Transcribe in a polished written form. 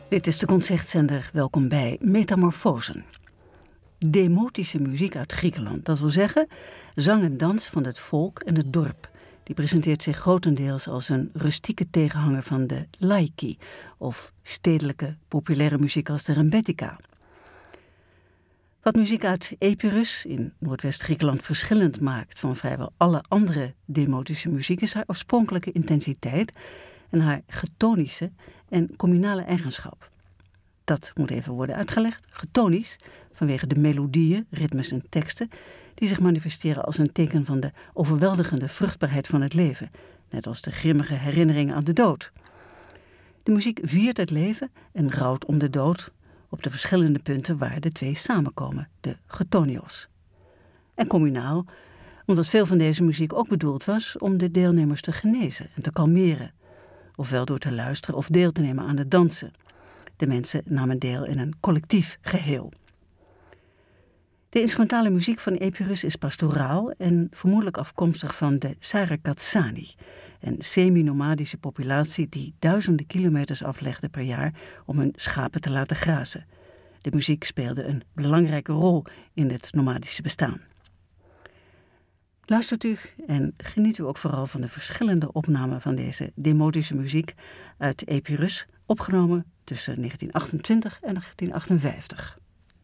Dit is de concertzender. Welkom bij Metamorfosen. Demotische muziek uit Griekenland, dat wil zeggen zang en dans van het volk en het dorp. Die presenteert zich grotendeels als een rustieke tegenhanger van de laiki, of stedelijke populaire muziek als de rembetika. Wat muziek uit Epirus in Noordwest-Griekenland verschillend maakt van vrijwel alle andere demotische muziek is haar oorspronkelijke intensiteit en haar getonische en communale eigenschap. Dat moet even worden uitgelegd. Getonisch, vanwege de melodieën, ritmes en teksten, die zich manifesteren als een teken van de overweldigende vruchtbaarheid van het leven, net als de grimmige herinneringen aan de dood. De muziek viert het leven en rouwt om de dood op de verschillende punten waar de twee samenkomen, de getonios. En communaal, omdat veel van deze muziek ook bedoeld was om de deelnemers te genezen en te kalmeren, ofwel door te luisteren of deel te nemen aan het dansen. De mensen namen deel in een collectief geheel. De instrumentale muziek van Epirus is pastoraal en vermoedelijk afkomstig van de Sarakatsani, een semi-nomadische populatie die duizenden kilometers aflegde per jaar om hun schapen te laten grazen. De muziek speelde een belangrijke rol in het nomadische bestaan. Luistert u en geniet u ook vooral van de verschillende opnamen van deze demotische muziek uit Epirus, opgenomen tussen 1928 en 1958.